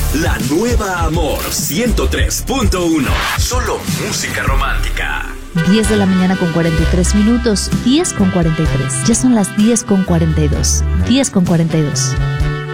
La nueva Amor 103.1. Solo música romántica. 10 de la mañana con 43 minutos, 10 con 43. Ya son las 10 con 42. 10 con 42.